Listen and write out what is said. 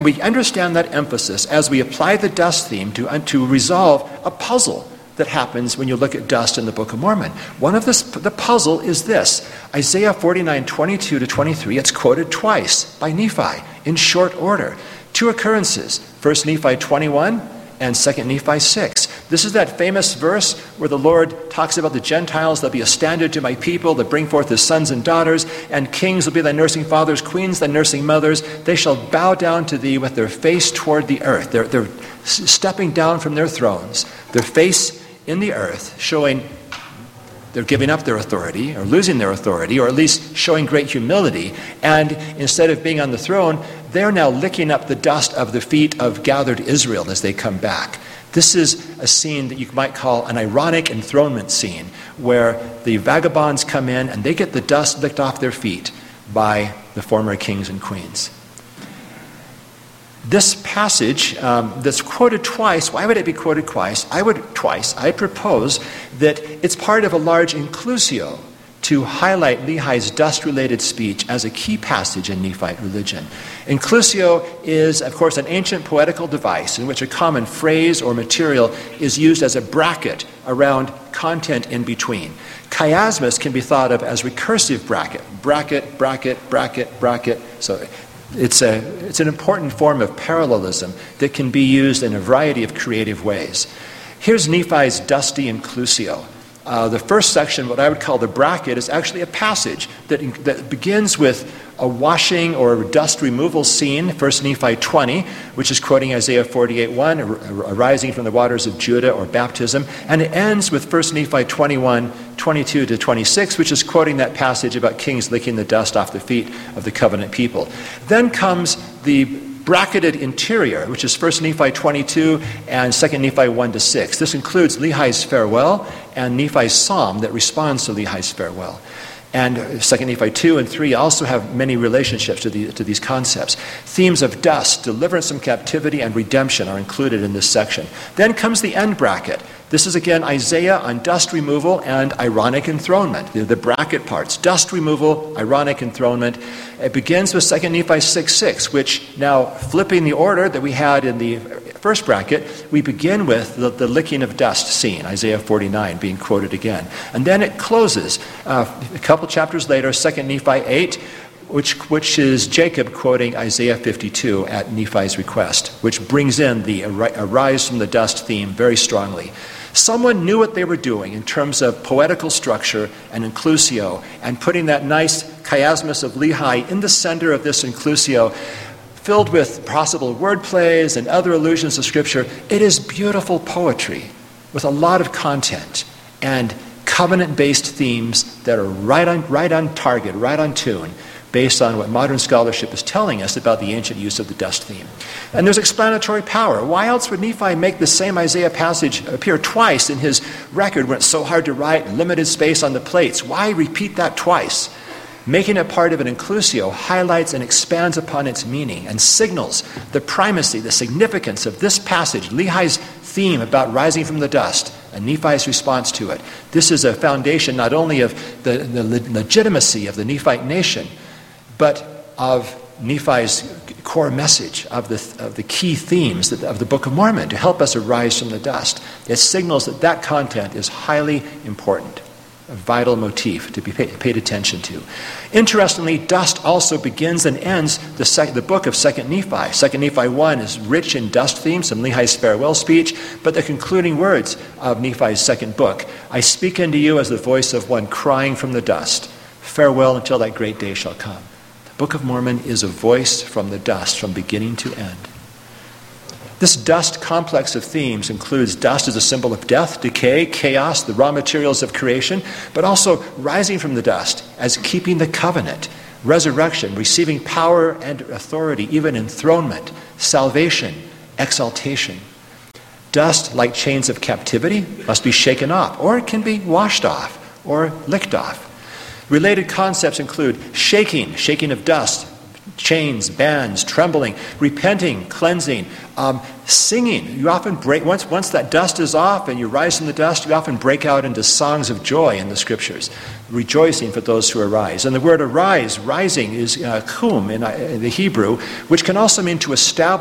We understand that emphasis as we apply the dust theme to resolve a puzzle that happens when you look at dust in the Book of Mormon. One of the puzzle is this. Isaiah 49:22-23, it's quoted twice by Nephi in short order. Two occurrences, 1 Nephi 21 and 2 Nephi 6. This is that famous verse where the Lord talks about the Gentiles. They'll be a standard to my people that bring forth his sons and daughters, and kings will be thy nursing fathers, queens thy nursing mothers. They shall bow down to thee with their face toward the earth. They're stepping down from their thrones, their face in the earth, showing they're giving up their authority or losing their authority, or at least showing great humility. And instead of being on the throne, they're now licking up the dust of the feet of gathered Israel as they come back. This is a scene that you might call an ironic enthronement scene, where the vagabonds come in and they get the dust licked off their feet by the former kings and queens. This passage that's quoted twice, why would it be quoted twice? I propose that it's part of a large inclusio to highlight Lehi's dust-related speech as a key passage in Nephite religion. Inclusio is, of course, an ancient poetical device in which a common phrase or material is used as a bracket around content in between. Chiasmus can be thought of as recursive bracket. Bracket, bracket, bracket, bracket. So it's an important form of parallelism that can be used in a variety of creative ways. Here's Nephi's dusty inclusio. The first section, what I would call the bracket, is actually a passage that begins with a washing or dust removal scene, 1 Nephi 20, which is quoting Isaiah 48:1, arising from the waters of Judah or baptism, and it ends with 1 Nephi 21:22-26, which is quoting that passage about kings licking the dust off the feet of the covenant people. Then comes the bracketed interior, which is 1 Nephi 22 and 2 Nephi 1-6. This includes Lehi's farewell and Nephi's psalm that responds to Lehi's farewell. And 2 Nephi 2 and 3 also have many relationships to these concepts. Themes of dust, deliverance from captivity, and redemption are included in this section. Then comes the end bracket. This is again Isaiah on dust removal and ironic enthronement. The bracket parts, dust removal, ironic enthronement. It begins with 2 Nephi 6:6, which now flipping the order that we had in the first bracket, we begin with the licking of dust scene, Isaiah 49 being quoted again. And then it closes a couple chapters later, 2 Nephi 8, which is Jacob quoting Isaiah 52 at Nephi's request, which brings in the arise from the dust theme very strongly. Someone knew what they were doing in terms of poetical structure and inclusio, and putting that nice chiasmus of Lehi in the center of this inclusio, filled with possible word plays and other allusions to Scripture. It is beautiful poetry with a lot of content and covenant-based themes that are right on target, right on tune, based on what modern scholarship is telling us about the ancient use of the dust theme. And there's explanatory power. Why else would Nephi make the same Isaiah passage appear twice in his record when it's so hard to write, limited space on the plates? Why repeat that twice? Making it part of an inclusio highlights and expands upon its meaning and signals the primacy, the significance of this passage, Lehi's theme about rising from the dust, and Nephi's response to it. This is a foundation not only of the legitimacy of the Nephite nation, but of Nephi's core message, of the key themes of the Book of Mormon to help us arise from the dust. It signals that content is highly important, a vital motif to be paid attention to. Interestingly, dust also begins and ends the book of 2 Nephi. 2 Nephi 1 is rich in dust themes, some Lehi's farewell speech, but the concluding words of Nephi's second book, I speak unto you as the voice of one crying from the dust, farewell until that great day shall come. The Book of Mormon is a voice from the dust, from beginning to end. This dust complex of themes includes dust as a symbol of death, decay, chaos, the raw materials of creation, but also rising from the dust as keeping the covenant, resurrection, receiving power and authority, even enthronement, salvation, exaltation. Dust, like chains of captivity, must be shaken off, or it can be washed off or licked off. Related concepts include shaking of dust chains, bands, trembling, repenting, cleansing, singing. You often break, once that dust is off and you rise from the dust, you often break out into songs of joy in the scriptures, rejoicing for those who arise. And the word arise, rising, is kum in the Hebrew, which can also mean to establish